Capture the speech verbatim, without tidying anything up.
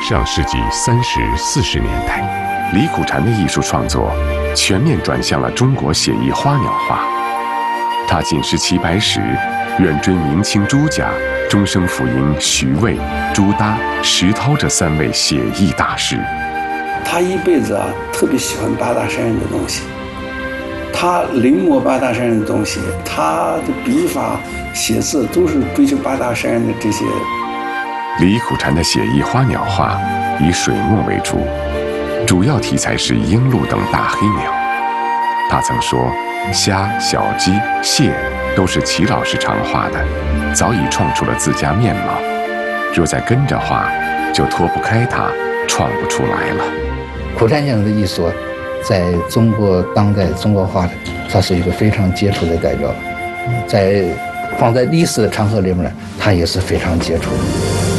上世纪三十四十年代， 李苦禅的艺术创作全面转向了中国写意花鸟画。他进师齐白石，远追明清朱家，终生辅迎徐渭、朱耷、石涛这三位写意大师。 他一辈子啊，特别喜欢八大山人的东西，他临摹八大山人的东西，他的笔法、写字都是追求八大山人的这些。 李苦禅的写意花鸟画以水墨为主，主要题材是鹰鹭等大黑鸟。他曾说，虾、小鸡、蟹都是齐老师常画的，早已创出了自家面貌。若再跟着画，就脱不开它，创不出来了。 苦禅先生的艺术，在中国当代中国画的，它是一个非常杰出的代表。在放在历史的长河里面呢，它也是非常杰出的。